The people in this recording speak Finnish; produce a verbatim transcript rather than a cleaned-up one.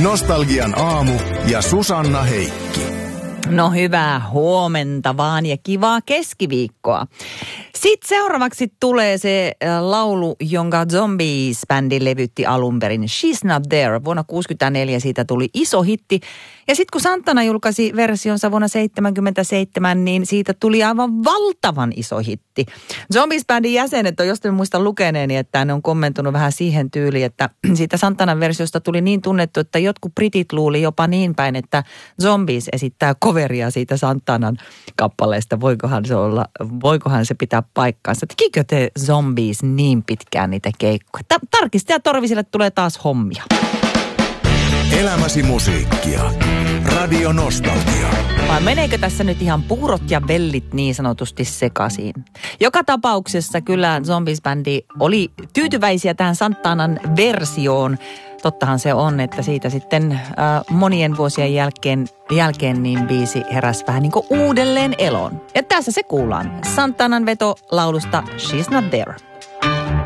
Nostalgian aamu ja Susanna Heikki. No hyvää huomenta vaan ja kivaa keskiviikkoa. Sitten seuraavaksi tulee se laulu, jonka Zombies-bändi levytti alun perin. She's Not There. Vuonna kuusikymmentäneljä siitä tuli iso hitti. Ja sitten kun Santana julkaisi versionsa vuonna seitsemänkymmentäseitsemän, niin siitä tuli aivan valtavan iso hitti. Zombies-bändin jäsenet on jostain muista lukeneeni, että ne on kommentoinut vähän siihen tyyliin, että siitä Santanan versiosta tuli niin tunnettu, että jotkut britit luuli jopa niin päin, että Zombies esittää coveria siitä Santanan kappaleesta. Voikohan se olla, voikohan se pitää paikkaansa? Tekikö te Zombies niin pitkään niitä keikkoja? Ta- Tarkistaja Torvisille tulee taas hommia. Elämäsi musiikkia. Radio Nostalgia. Vai meneekö tässä nyt ihan puurot ja vellit niin sanotusti sekaisin? Joka tapauksessa kyllä Zombies-bändi oli tyytyväisiä tähän Santanan versioon. Tottahan se on, että siitä sitten äh, monien vuosien jälkeen, jälkeen niin biisi heräsi vähän niin kuin uudelleen eloon. Ja tässä se kuullaan. Santanan veto laulusta She's Not There.